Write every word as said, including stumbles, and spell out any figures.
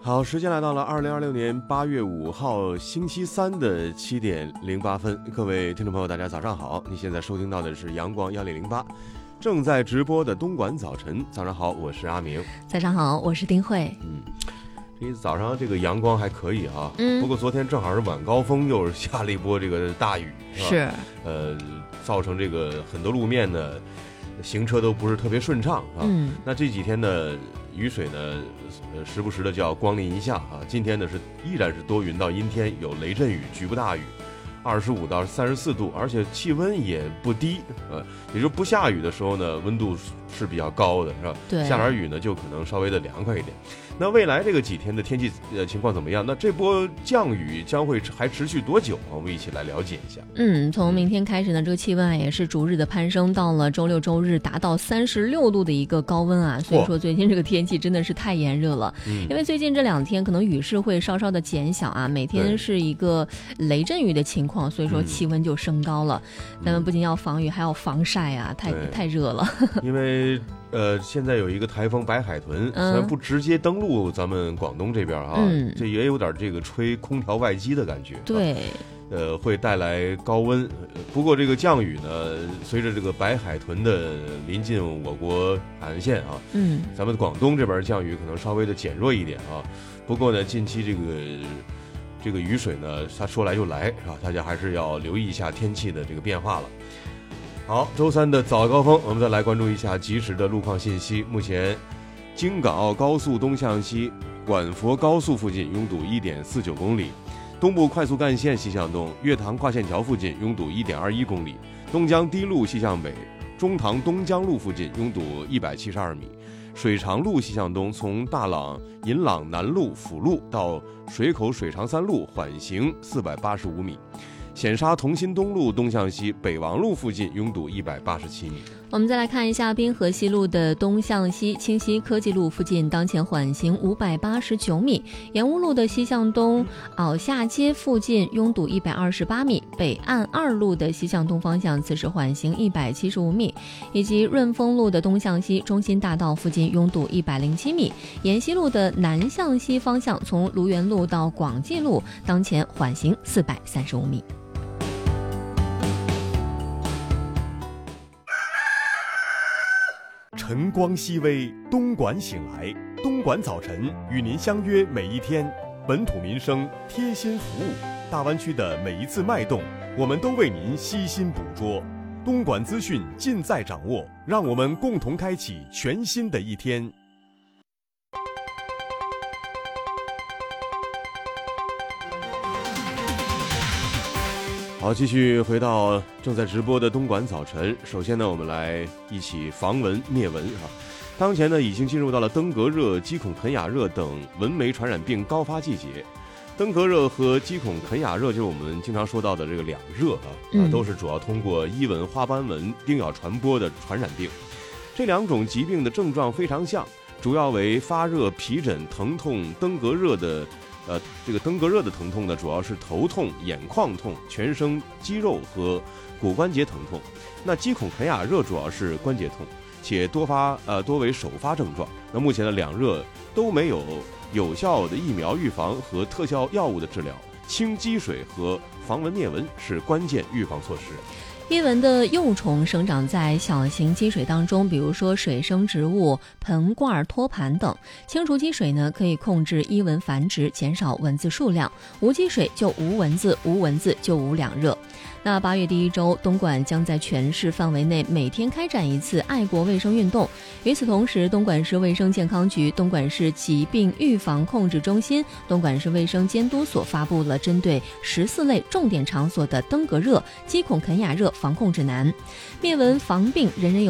好，时间来到了二零二六年八月五号星期三的七点零八分，各位听众朋友，大家早上好！你现在收听到的是阳光幺零零八，正在直播的东莞早晨。早上好，我是阿明。 早上好，我是丁慧。 嗯，这早上这个阳光还可以啊， 嗯， 不过昨天正好是晚高峰，又是下了一波这个大雨，是是， 呃，造成这个很多路面呢行车都不是特别顺畅啊。 嗯， 那这几天呢，雨水呢，呃，时不时的就要光临一下啊。今天呢是依然是多云到阴天，有雷阵雨，局部大雨，二十五到三十四度，而且气温也不低，呃，也就是不下雨的时候呢，温度是比较高的，是吧？ 对， 下点雨呢，就可能稍微的凉快一点。那未来这个几天的天气呃情况怎么样？那这波降雨将会还持续多久？我们一起来了解一下。 嗯，从明天开始呢，这个气温啊也是逐日的攀升，到了周六周日达到三十六度的一个高温啊，所以说最近这个天气真的是太炎热了。 嗯， 因为最近这两天可能雨势会稍稍的减小啊，每天是一个雷阵雨的情况，所以说气温就升高了。嗯、咱们不仅要防雨，还要防晒啊，太太热了。 因为呃，现在有一个台风白海豚，虽然不直接登陆咱们广东这边啊， 嗯、 这也有点这个吹空调外机的感觉。 对， 啊、呃，会带来高温。不过这个降雨呢，随着这个白海豚的临近我国海岸线啊， 嗯， 咱们广东这边降雨可能稍微的减弱一点啊。不过呢，近期这个这个雨水呢，它说来就来啊，大家还是要留意一下天气的这个变化了。好，周三的早高峰，我们再来关注一下及时的路况信息。目前，京港澳高速东向西广佛高速附近拥堵 一点四九公里，东部快速干线西向东月塘跨线桥附近拥堵 一点二一公里，东江堤路西向北中塘东江路附近拥堵一百七十二米，水长路西向东从大朗银朗南路辅路到水口水长三路缓行四百八十五米，显沙同心东路东向西北王路附近拥堵一百八十七米。 我们再来看一下滨河西路的东向西清溪科技路附近当前缓行五百八十九米，盐屋路的西向东袄下街附近拥堵一百二十八米，北岸二路的西向东方向此时缓行一百七十五米，以及润丰路的东向西中心大道附近拥堵一百零七米，沿西路的南向西方向从卢园路到广济路当前缓行四百三十五米。 晨光熹微，东莞醒来，东莞早晨与您相约每一天，本土民生贴心服务，大湾区的每一次脉动，我们都为您悉心捕捉。东莞资讯尽在掌握，让我们共同开启全新的一天。 好，继续回到正在直播的东莞早晨。首先呢，我们来一起防蚊灭蚊啊。当前呢，已经进入到了登革热、鸡孔啃哑热等蚊媒传染病高发季节。登革热和鸡孔啃哑热就是我们经常说到的这个两热啊，啊都是主要通过伊蚊、花斑蚊叮咬传播的传染病。这两种疾病的症状非常像，主要为发热、皮疹、疼痛。登革热的呃，这个登革热的疼痛呢，主要是头痛、眼眶痛、全身肌肉和骨关节疼痛。那鸡孔啃哑热主要是关节痛，且多发呃多为首发症状。那目前的两热都没有有效的疫苗预防和特效药物的治疗，清积水和防蚊灭蚊是关键预防措施。 伊蚊的幼虫生长在小型积水当中，比如说水生植物、盆罐、托盘等。清除积水呢，可以控制伊蚊繁殖，减少蚊子数量。无积水就无蚊子，无蚊子就无两热。那八月第一周，东莞将在全市范围内每天开展一次爱国卫生运动。与此同时，东莞市卫生健康局、东莞市疾病预防控制中心、东莞市卫生监督所发布了针对十四类重点场所的登革热、鸡孔啃哑热防控指南。灭蚊防病人人有